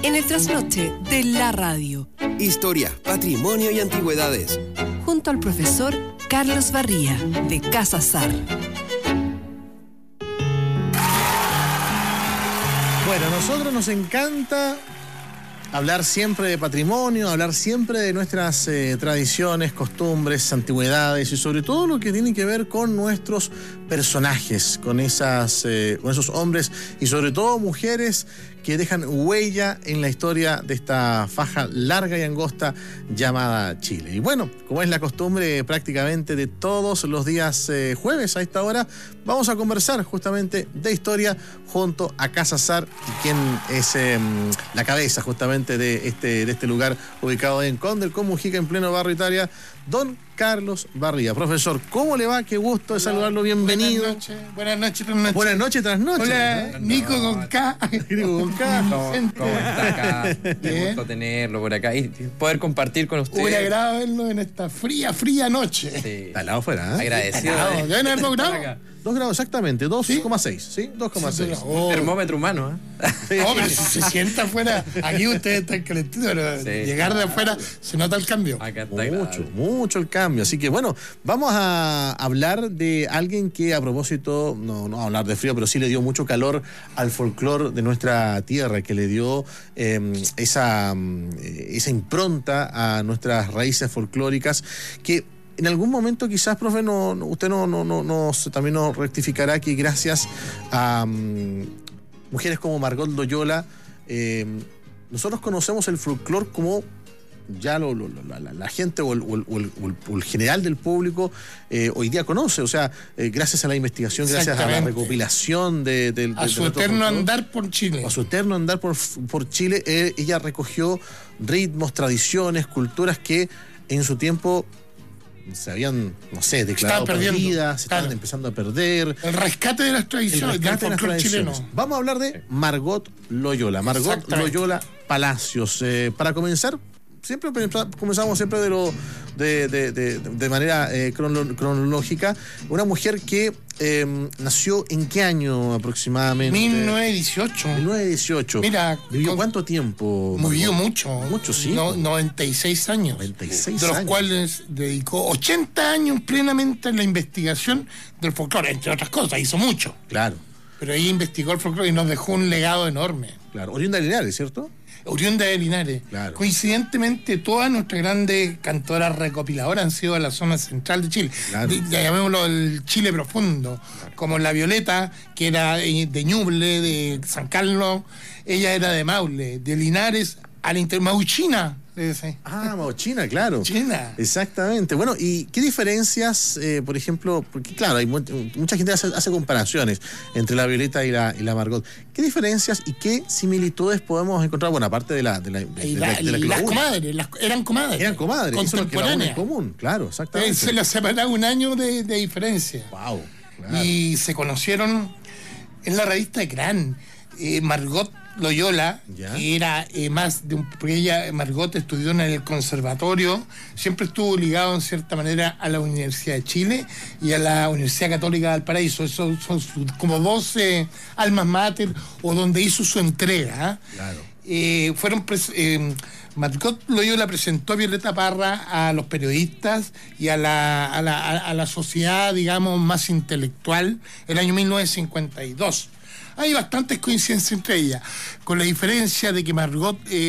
en el trasnoche de la radio. Historia, patrimonio y antigüedades. Junto al profesor Carlos Barría, de Casa Sar. Bueno, a nosotros nos encanta hablar siempre de patrimonio, hablar siempre de nuestras tradiciones, costumbres, antigüedades y sobre todo lo que tiene que ver con nuestros personajes, con esos hombres y sobre todo mujeres que dejan huella en la historia de esta faja larga y angosta llamada Chile. Y bueno, como es la costumbre prácticamente de todos los días jueves a esta hora, vamos a conversar justamente de historia junto a Casa Sar, quien es la cabeza justamente de este lugar ubicado en Condel con Mujica, en pleno barrio Italia, don Carlos Barría. Profesor, ¿cómo le va? Qué gusto de saludarlo, bienvenido. Buenas noches, tras noche. Buenas noches tras noche. Hola, Nico con K. Nico con K. ¿Cómo está acá? Qué gusto tenerlo por acá y poder compartir con usted. Un agrado verlo en esta fría noche. Sí. Está al lado afuera, ¿eh? Agradecido. ¿Deben haber 2 grados? 2 grados exactamente, 2,6, ¿sí? 2,6. Oh. Termómetro humano, ¿eh? Sí. No, pero si se sienta afuera, aquí ustedes están calentitos, pero Sí. llegar de afuera se nota el cambio. Acá está agradable. Mucho el cambio. Así que bueno, vamos a hablar de alguien que a propósito, no a hablar de frío, pero sí le dio mucho calor al folclore de nuestra tierra, que le dio esa impronta a nuestras raíces folclóricas, que en algún momento quizás, profe, usted también nos rectificará que gracias a mujeres como Margot Loyola, nosotros conocemos el folclore como ya la gente o el general del público hoy día conoce, o sea, gracias a la investigación, gracias a la recopilación a su eterno andar por Chile. A su eterno andar por Chile, ella recogió ritmos, tradiciones, culturas que en su tiempo se habían, declarado perdidas, se estaban empezando a perder. El rescate de las tradiciones del folclore chileno. Vamos a hablar de Margot Loyola. Margot Loyola Palacios. Para comenzar, comenzamos siempre de manera cronológica. Una mujer que nació ¿en qué año aproximadamente? 1918. Mira, ¿vivió cuánto tiempo? Vivió mucho. Mucho, sí. 96 años. 96 de los años. cuales dedicó 80 años plenamente en la investigación del folclore, entre otras cosas, hizo mucho. Claro. Pero ella investigó el folclore y nos dejó un legado enorme. Claro. Oriunda de Linares, ¿cierto? Oriunda de Linares. Claro. Coincidentemente, todas nuestras grandes cantoras recopiladoras han sido de la zona central de Chile. Claro. Llamémoslo el Chile profundo. Como la Violeta, que era de Ñuble, de San Carlos. Ella era de Maule, de Linares al Mauchina. Mauchina, claro. China. Exactamente. Bueno, ¿y qué diferencias, por ejemplo, porque claro, hay mucha gente hace comparaciones entre la Violeta y la Margot. ¿Qué diferencias y qué similitudes podemos encontrar? Bueno, aparte de la las comadres, eran comadres. Eran comadres, contemporáneas. en común, claro, exactamente. Se les separaba un año de diferencia. Wow. Claro. Y se conocieron en la revista Gran. Margot Loyola, que era porque Margot estudió en el conservatorio, siempre estuvo ligado en cierta manera a la Universidad de Chile y a la Universidad Católica de Valparaíso. Esos son como 12 almas mater o donde hizo su entrega. Claro. Margot Loyola presentó a Violeta Parra a los periodistas y a la sociedad, digamos, más intelectual el año 1952. Hay bastantes coincidencias entre ellas, con la diferencia de que Margot